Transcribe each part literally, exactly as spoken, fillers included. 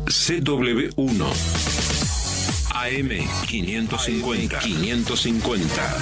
C W uno. A M quinientos cincuenta. quinientos cincuenta.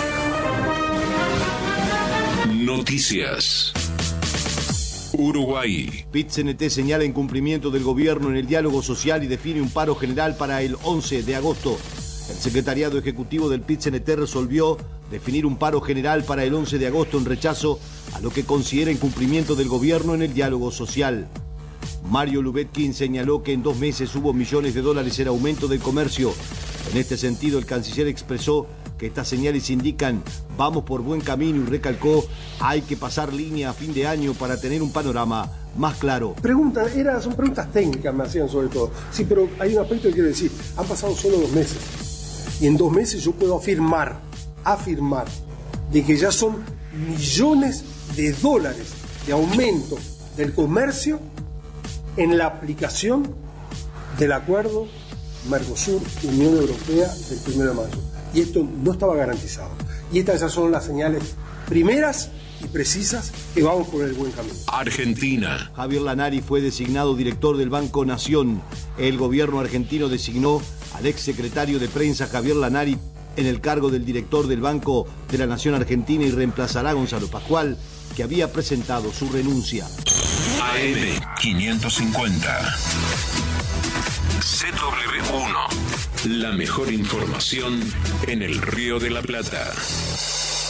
Noticias. Uruguay. Pit-C N T señala incumplimiento del gobierno en el diálogo social y define un paro general para el once de agosto. El secretariado ejecutivo del Pit-C N T resolvió definir un paro general para el once de agosto en rechazo a lo que considera incumplimiento del gobierno en el diálogo social. Mario Lubetkin señaló que en dos meses hubo millones de dólares en aumento del comercio. En este sentido, el canciller expresó que estas señales indican vamos por buen camino y recalcó hay que pasar línea a fin de año para tener un panorama más claro. Pregunta, era, son preguntas técnicas me hacían sobre todo. Sí, pero hay un aspecto que quiero decir. Han pasado solo dos meses. Y en dos meses yo puedo afirmar, afirmar, de que ya son millones de dólares de aumento del comercio en la aplicación del acuerdo Mercosur-Unión Europea del primero de mayo. Y esto no estaba garantizado. Y estas ya son las señales primeras y precisas que vamos por el buen camino. Argentina. Javier Lanari fue designado director del Banco Nación. El gobierno argentino designó al exsecretario de prensa Javier Lanari en el cargo del director del Banco de la Nación Argentina y reemplazará a Gonzalo Pascual, que había presentado su renuncia. A M quinientos cincuenta. C W uno. La mejor información en el Río de la Plata.